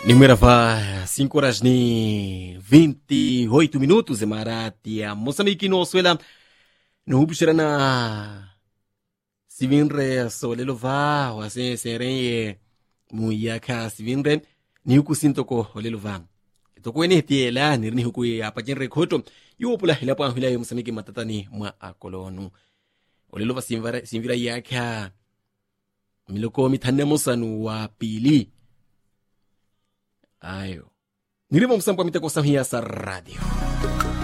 Número va 5 horas ni 28 minutos. Emarati ya Moçambique no suela no hubishira na sivinre solelo va o assim serem muyaka sivinre ni ukusinto ko olelo va to ko ene tiela ni huku apa jenre khoto yo pula hila pa hila Moçambique matatani mwa akolonu olelo va simvira yaka miloko mithanne mosanu wa pili ayo nirimo msampo miteko samia sa radio